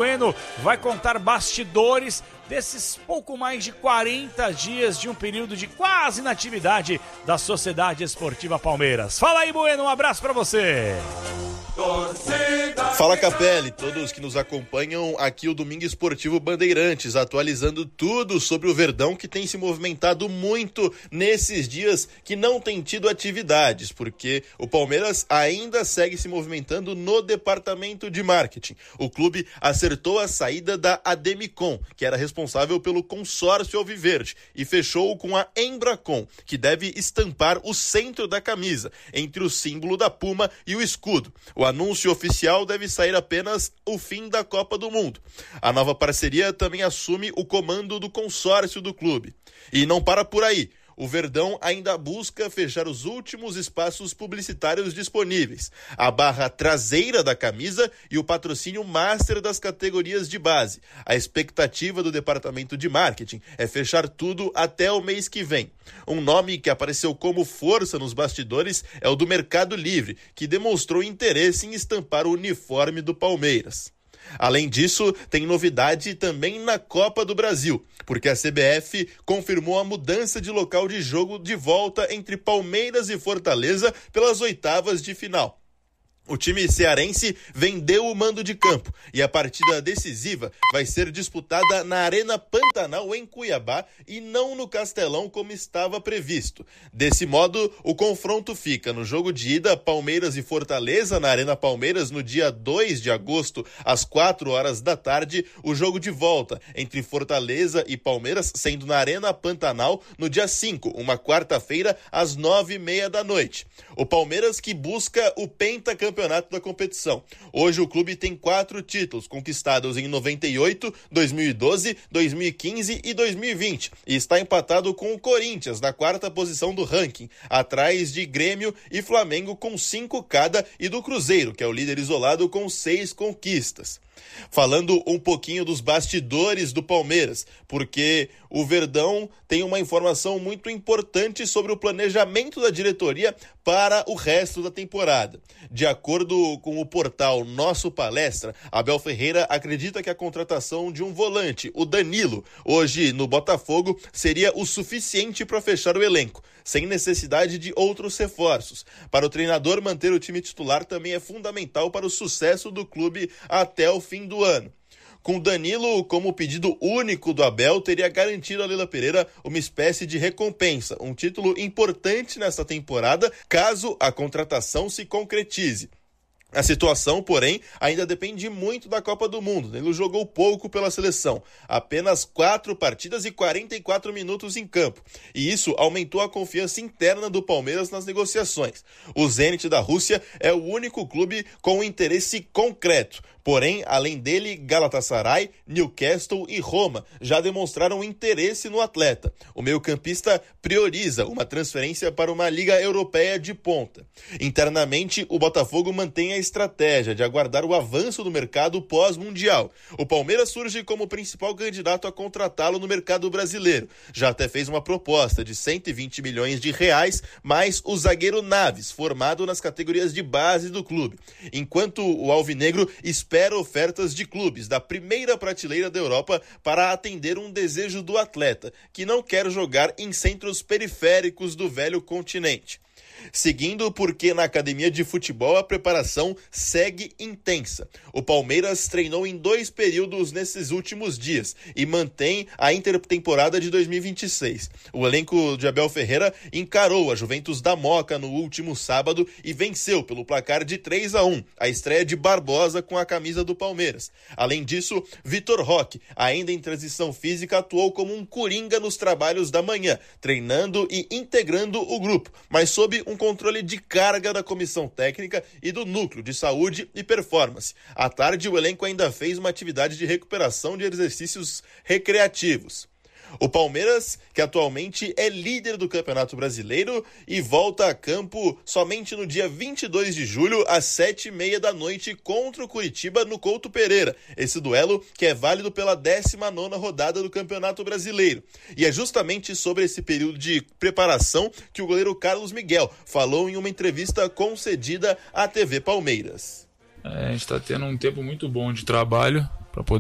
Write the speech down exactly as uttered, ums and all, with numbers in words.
Bueno vai contar bastidores desses pouco mais de quarenta dias de um período de quase inatividade da Sociedade Esportiva Palmeiras. Fala aí, Bueno, um abraço pra você. Fala, Capelli, todos que nos acompanham aqui o Domingo Esportivo Bandeirantes, atualizando tudo sobre o Verdão, que tem se movimentado muito nesses dias que não tem tido atividades, porque o Palmeiras ainda segue se movimentando no departamento de marketing. O clube acertou a saída da Ademicon, que era responsável pelo consórcio alviverde, e fechou com a Embracon, que deve estampar o centro da camisa, entre o símbolo da Puma e o escudo. O anúncio oficial deve sair apenas o fim da Copa do Mundo. A nova parceria também assume o comando do consórcio do clube. E não para por aí. O Verdão ainda busca fechar os últimos espaços publicitários disponíveis, a barra traseira da camisa e o patrocínio master das categorias de base. A expectativa do departamento de marketing é fechar tudo até o mês que vem. Um nome que apareceu como força nos bastidores é o do Mercado Livre, que demonstrou interesse em estampar o uniforme do Palmeiras. Além disso, tem novidade também na Copa do Brasil, porque a C B F confirmou a mudança de local de jogo de volta entre Palmeiras e Fortaleza pelas oitavas de final. O time cearense vendeu o mando de campo e a partida decisiva vai ser disputada na Arena Pantanal, em Cuiabá, e não no Castelão como estava previsto. Desse modo, o confronto fica no jogo de ida Palmeiras e Fortaleza na Arena Palmeiras no dia dois de agosto, às quatro horas da tarde. O jogo de volta entre Fortaleza e Palmeiras sendo na Arena Pantanal no dia cinco, uma quarta-feira, às nove e meia da noite. O Palmeiras que busca o pentacampeonato da competição. Hoje o clube tem quatro títulos conquistados em noventa e oito, dois mil e doze, dois mil e quinze e dois mil e vinte e está empatado com o Corinthians na quarta posição do ranking, atrás de Grêmio e Flamengo com cinco cada e do Cruzeiro, que é o líder isolado com seis conquistas. Falando um pouquinho dos bastidores do Palmeiras, porque o Verdão tem uma informação muito importante sobre o planejamento da diretoria para o resto da temporada. De acordo com o portal Nosso Palestra, Abel Ferreira acredita que a contratação de um volante, o Danilo, hoje no Botafogo, seria o suficiente para fechar o elenco, sem necessidade de outros reforços. Para o treinador, manter o time titular também é fundamental para o sucesso do clube até o fim do ano. Com Danilo como pedido único do Abel, teria garantido a Leila Pereira uma espécie de recompensa, um título importante nessa temporada, caso a contratação se concretize. A situação, porém, ainda depende muito da Copa do Mundo. Ele jogou pouco pela seleção, apenas quatro partidas e quarenta e quatro minutos em campo. E isso aumentou a confiança interna do Palmeiras nas negociações. O Zenit da Rússia é o único clube com interesse concreto. Porém, além dele, Galatasaray, Newcastle e Roma já demonstraram interesse no atleta. O meio-campista prioriza uma transferência para uma liga europeia de ponta. Internamente, o Botafogo mantém a estratégia de aguardar o avanço do mercado pós-mundial. O Palmeiras surge como principal candidato a contratá-lo no mercado brasileiro. Já até fez uma proposta de cento e vinte milhões de reais, mais o zagueiro Naves, formado nas categorias de base do clube. Enquanto o alvinegro espera ofertas de clubes da primeira prateleira da Europa para atender um desejo do atleta, que não quer jogar em centros periféricos do velho continente. Seguindo porque na academia de futebol a preparação segue intensa. O Palmeiras treinou em dois períodos nesses últimos dias e mantém a intertemporada de dois mil e vinte e seis. O elenco de Abel Ferreira encarou a Juventus da Moca no último sábado e venceu pelo placar de três a um, a estreia de Barbosa com a camisa do Palmeiras. Além disso, Vitor Roque, ainda em transição física, atuou como um coringa nos trabalhos da manhã, treinando e integrando o grupo, mas sob um controle de carga da comissão técnica e do núcleo de saúde e performance. À tarde, o elenco ainda fez uma atividade de recuperação de exercícios recreativos. O Palmeiras, que atualmente é líder do Campeonato Brasileiro e volta a campo somente no dia vinte e dois de julho, às sete e meia da noite, contra o Curitiba no Couto Pereira. Esse duelo que é válido pela décima nona rodada do Campeonato Brasileiro. E é justamente sobre esse período de preparação que o goleiro Carlos Miguel falou em uma entrevista concedida à T V Palmeiras. É, a gente está tendo um tempo muito bom de trabalho.